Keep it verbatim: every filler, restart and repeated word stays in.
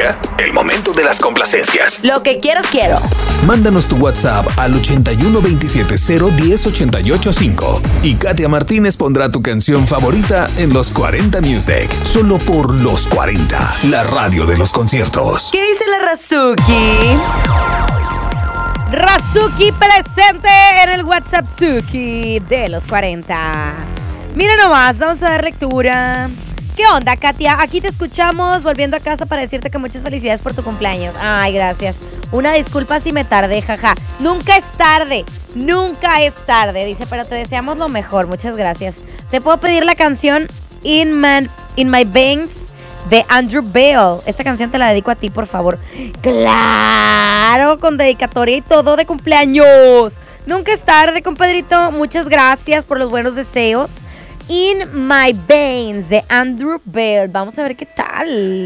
Llega el momento de las complacencias. Lo que quieras quiero. Mándanos tu WhatsApp al ochenta y uno veintisiete cero diez ochenta y ocho cinco y Katia Martínez pondrá tu canción favorita en Los cuarenta Music. Solo por Los cuarenta, la radio de los conciertos. ¿Qué dice la Razuki? Razuki presente en el WhatsApp Suki de Los cuarenta. Mira nomás, vamos a dar lectura. ¿Qué onda, Katia? Aquí te escuchamos volviendo a casa para decirte que muchas felicidades por tu cumpleaños. Ay, gracias. Una disculpa si me tardé, jaja. Nunca es tarde, nunca es tarde. Dice, pero te deseamos lo mejor. Muchas gracias. ¿Te puedo pedir la canción In My, In My Veins de Andrew Bale? Esta canción te la dedico a ti, por favor. ¡Claro! Con dedicatoria y todo de cumpleaños. Nunca es tarde, compadrito. Muchas gracias por los buenos deseos. In My Veins de Andrew Bale. Vamos a ver qué tal.